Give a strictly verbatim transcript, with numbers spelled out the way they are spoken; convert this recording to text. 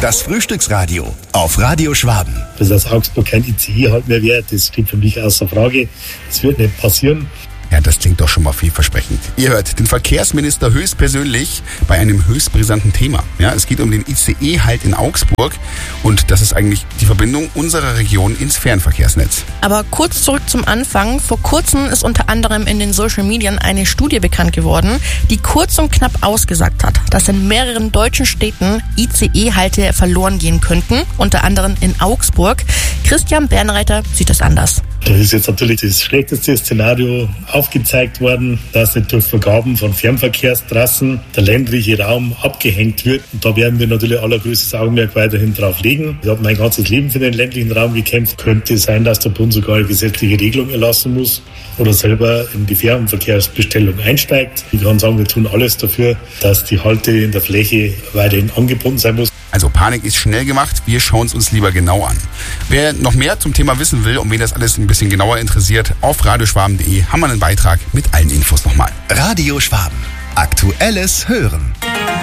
Das Frühstücksradio auf Radio Schwaben. Dass aus Augsburg kein I C E halt mehr wäre, das steht für mich außer Frage. Das wird nicht passieren. Ja, das klingt doch schon mal vielversprechend. Ihr hört den Verkehrsminister höchstpersönlich bei einem höchst brisanten Thema. Ja, es geht um den I C E-Halt in Augsburg und das ist eigentlich die Verbindung unserer Region ins Fernverkehrsnetz. Aber kurz zurück zum Anfang. Vor kurzem ist unter anderem in den Social Medien eine Studie bekannt geworden, die kurz und knapp ausgesagt hat, dass in mehreren deutschen Städten I C E-Halte verloren gehen könnten, unter anderem in Augsburg. Christian Bernreiter sieht das anders. Da ist jetzt natürlich das schlechteste Szenario aufgezeigt worden, dass nicht durch Vergaben von Fernverkehrstrassen der ländliche Raum abgehängt wird. Und da werden wir natürlich allergrößtes Augenmerk weiterhin drauf legen. Ich habe mein ganzes Leben für den ländlichen Raum gekämpft. Könnte sein, dass der Bund sogar eine gesetzliche Regelung erlassen muss oder selber in die Fernverkehrsbestellung einsteigt. Ich kann sagen, wir tun alles dafür, dass die Halte in der Fläche weiterhin angebunden sein muss. Also Panik ist schnell gemacht, wir schauen es uns lieber genau an. Wer noch mehr zum Thema wissen will und wen das alles ein bisschen genauer interessiert, auf radioschwaben punkt de haben wir einen Beitrag mit allen Infos nochmal. Radio Schwaben. Aktuelles Hören.